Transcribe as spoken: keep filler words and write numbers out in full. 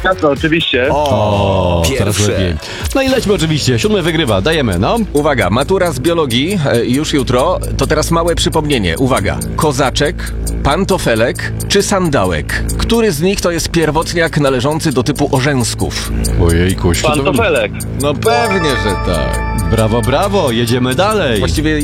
Jasno, oczywiście. O, coraz pierwsze. lepiej. No i lećmy oczywiście. Siódmy wygrywa. Dajemy, no. Uwaga, matura z biologii e, już jutro. To teraz małe przypomnienie. Uwaga, kozaczek, pantofelek czy sandałek? Który z nich to jest pierwotniak należący do typu orzęsków? Ojejku, Pantofelek. No pewnie, że tak. Brawo, brawo. Jedziemy dalej. Właściwie